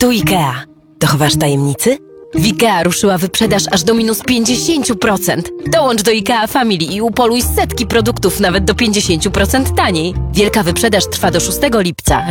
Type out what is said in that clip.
Tu IKEA. Dochowasz tajemnicy? W IKEA ruszyła wyprzedaż aż do minus 50%. Dołącz do IKEA Family i upoluj setki produktów nawet do 50% taniej. Wielka wyprzedaż trwa do 6 lipca.